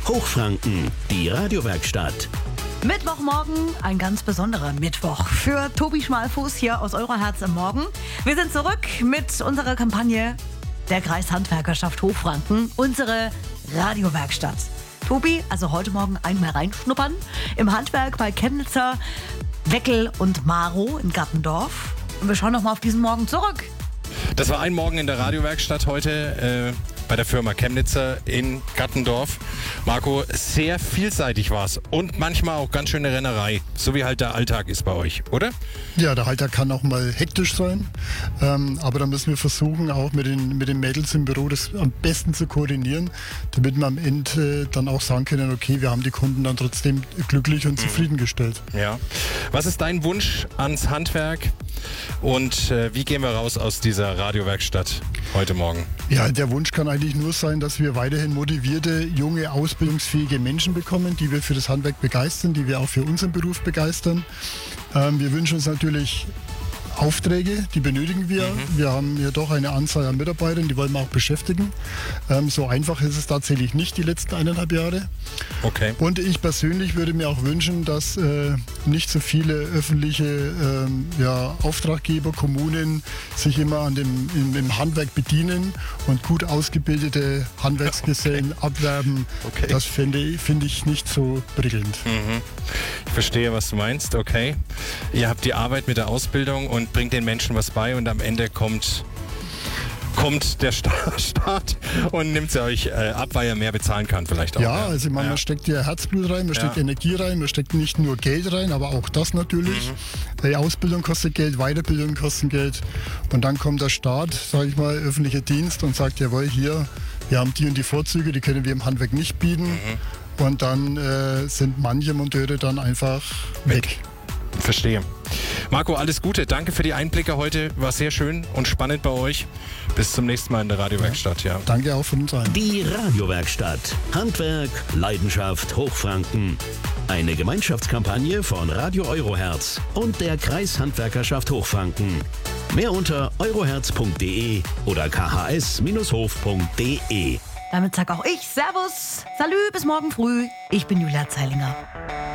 Hochfranken, die Radiowerkstatt. Mittwochmorgen, ein ganz besonderer Mittwoch für Tobi Schmalfuß hier aus Euroherz im Morgen. Wir sind zurück mit unserer Kampagne der Kreishandwerkerschaft Hochfranken, unsere Radiowerkstatt. Tobi, also heute Morgen einmal reinschnuppern im Handwerk bei Chemnitzer, Weckel und Maro in Gattendorf. Und wir schauen nochmal auf diesen Morgen zurück. Das war ein Morgen in der Radiowerkstatt heute bei der Firma Chemnitzer in Gattendorf. Marco, sehr vielseitig war es und manchmal auch ganz schöne Rennerei, so wie halt der Alltag ist bei euch, oder? Ja, der Alltag kann auch mal hektisch sein, aber da müssen wir versuchen, auch mit den Mädels im Büro das am besten zu koordinieren, damit wir am Ende dann auch sagen können, okay, wir haben die Kunden dann trotzdem glücklich und zufriedengestellt. Ja. Was ist dein Wunsch ans Handwerk und wie gehen wir raus aus dieser Radiowerkstatt heute Morgen? Ja, der Wunsch kann eigentlich nur sein, dass wir weiterhin motivierte, junge, ausbildungsfähige Menschen bekommen, die wir für das Handwerk begeistern, die wir auch für unseren Beruf begeistern. Wir wünschen uns natürlich Aufträge, die benötigen wir. Wir haben hier doch eine Anzahl an Mitarbeitern, die wollen wir auch beschäftigen. So einfach ist es tatsächlich nicht die letzten 1,5 Jahre. Okay. Und ich persönlich würde mir auch wünschen, dass nicht so viele öffentliche Auftraggeber, Kommunen sich immer im Handwerk bedienen und gut ausgebildete Handwerksgesellen abwerben. Okay. Das finde ich nicht so prickelnd. Ich verstehe, was du meinst, okay. Ihr habt die Arbeit mit der Ausbildung und bringt den Menschen was bei und am Ende kommt der Staat und nimmt sie euch ab, weil er mehr bezahlen kann vielleicht auch. Ja, also man steckt ja Herzblut rein, man steckt Energie rein, man steckt nicht nur Geld rein, aber auch das natürlich. Die Ausbildung kostet Geld, Weiterbildung kostet Geld und dann kommt der Staat, sage ich mal, öffentlicher Dienst und sagt, jawohl, hier, wir haben die und die Vorzüge, die können wir im Handwerk nicht bieten. Und dann sind manche Monteure dann einfach weg. Verstehe. Marco, alles Gute. Danke für die Einblicke heute. War sehr schön und spannend bei euch. Bis zum nächsten Mal in der Radiowerkstatt. Ja. Danke auch von uns allen. Die Radiowerkstatt. Handwerk, Leidenschaft, Hochfranken. Eine Gemeinschaftskampagne von Radio Euroherz und der Kreishandwerkerschaft Hochfranken. Mehr unter euroherz.de oder khs-hof.de. Damit sag auch ich Servus, Salü, bis morgen früh. Ich bin Julia Zeilinger.